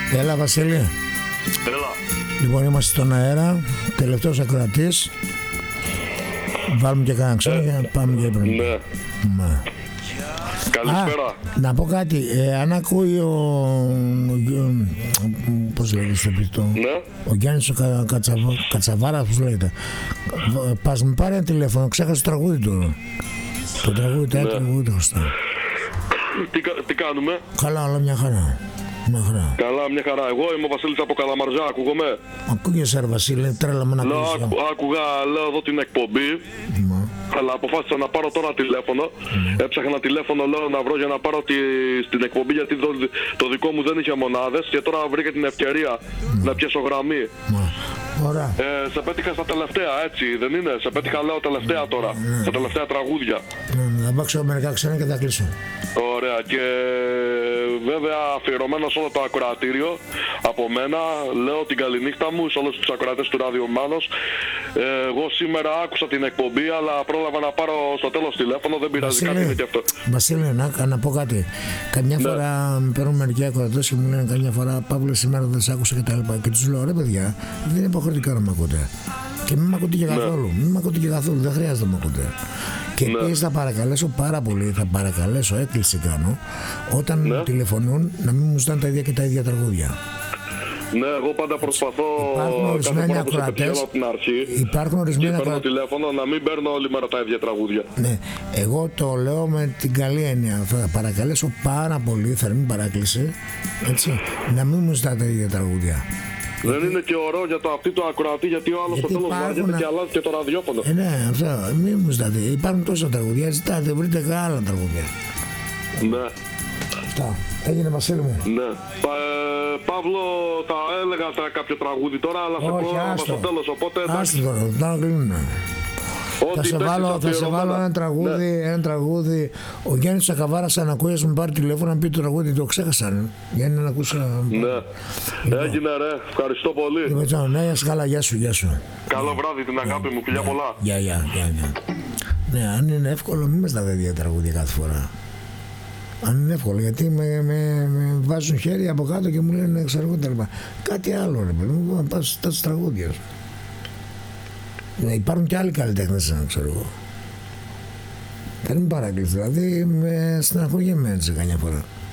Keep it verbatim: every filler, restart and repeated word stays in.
Έλα Βασίλη. Έλα. Λοιπόν, είμαστε στον αέρα, τελευταίος ακροατής. Βάλουμε και κανένα ξένο και να πάμε και πριν. Ναι. Μα. Καλησπέρα. Α, να πω κάτι, ε, αν ακούει ο, ο πώς λέγεται στο πιτό, Ναι. ο Γιάννης ο Κα, Κατσαβα, Κατσαβάρας, πώς λέγεται, πας με πάρει ένα τηλέφωνο, ξέχασε το τραγούδι του. Το τραγούδι, το Ναι. τραγούδι χρωστά. Τι, κα- τι κάνουμε? Καλά, όλα μια χαρά. Μια χαρά. Καλά, μια χαρά. Εγώ είμαι ο Βασίλης από Καλαμαρζά, ακούγομαι. Ακούγεσαι ρε Βασίλη, τρέλα με να Λέω, ακούγεσαι. άκου- άκουγα, λέω εδώ την εκπομπή, Μα. αλλά αποφάσισα να πάρω τώρα τηλέφωνο. Έψαχνα ένα τηλέφωνο, λέω να βρω για να πάρω τη, στην εκπομπή, γιατί το, το δικό μου δεν είχε μονάδες και τώρα βρήκα την ευκαιρία να πιάσω γραμμή. Μα. Ωραία. Ε, σε πέτυχα στα τελευταία, έτσι δεν είναι? Σε πέτυχα, λέω, τελευταία τώρα. Στα τελευταία τραγούδια. Να παίξω μερικά ξένα και θα κλείσω. Ωραία, και βέβαια αφιερωμένο σε όλο το ακροατήριο από μένα, λέω την καληνύχτα μου σε όλους τους ακροατές του Ράδιο Μάνος. Ε, εγώ σήμερα άκουσα την εκπομπή, αλλά πρόλαβα να πάρω στο τέλος τηλέφωνο, δεν πειράζει, κάτι είναι και αυτό. Βασίλη, να, να πω κάτι. Καμιά Ναι. φορά με παίρνουν μερικοί ακροατές και μου λένε καμιά φορά Παύλο, σήμερα δεν σε άκουσα και τα λοιπά. Και τους λέω ρε παιδιά, δεν είναι υποχρεωτικό να με ακούτε. Και μην με ακούτε και καθόλου. Μην με ακούτε και καθόλου, δεν χρειάζεται να με ακούτε. Και Ναι. επίσης θα παρακαλέσω πάρα πολύ, θα παρακαλέσω, έκκληση κάνω, όταν Ναι. μου τηλεφωνούν να μην μου ζητάνε τα ίδια και τα ίδια τραγούδια. Ναι, εγώ πάντα προσπαθώ Υπάρχουν κάθε ορισμένοι φορά που σε ακροατές, πετυχαίνω από την αρχή υπάρχουν και ορισμένοι παίρνω ακροατές. τηλέφωνο να μην παίρνω όλη μέρα τα ίδια τραγούδια. Ναι, εγώ το λέω με την καλή έννοια. Θα παρακαλέσω πάρα πολύ, θερμή παράκληση, έτσι, να μην μου ζητάτε τα ίδια τραγούδια. Δεν είναι και ωραίο για το αυτή το ακροατή, γιατί ο άλλος στο Γιατί τέλος υπάρχουν- βαριέται και αλλάζει και το ραδιόφωνο. Ε, ναι, αυτό, μην μου ζητάτε. Υπάρχουν τόσα τραγούδια, ζητάτε, βρείτε άλλα τραγούδια. Ναι. Αυτά. Έγινε Βασίλη μου. Ναι. Πα, ε, Παύλο, θα έλεγα τα- κάποιο τραγούδι τώρα, αλλά σε Όχι, πω άστο. στο τέλος, οπότε εντάξει. Άστο τώρα, να κλείνουμε. Ό,τι Θα σε, παίξεις βάλω, θα σε αφιερωμένα. βάλω ένα τραγούδι, Ναι. ένα τραγούδι. Ο Γιάννης Τσακαβάρας αν ακούει, ας με πάρει τηλέφωνο να πει το τραγούδι, το ξέχασαν. Γιάννη να ακούσα. Ναι. Έγινε ρε, ευχαριστώ πολύ. Λοιπόν, ναι, γεια σου, καλά, γεια σου, γεια σου. Καλό βράδυ, την αγάπη μου, φιλιά πολλά. Γεια, γεια, γεια, γεια. Ναι, αν είναι εύκολο, μην με στα ίδια τραγούδια κάθε φορά. Αν είναι εύκολο, γιατί με, με, με βάζουν χέρι από κάτω και μου λένε ξέρω εγώ τα λοιπά. Κάτι άλλο, ρε παιδί μου, να πας στα τραγούδια σου. Ναι, υπάρχουν και άλλοι καλλιτέχνες, ξέρω εγώ. Δεν είναι παράκληση, δηλαδή με στεναχωριέμαι έτσι καμιά φορά.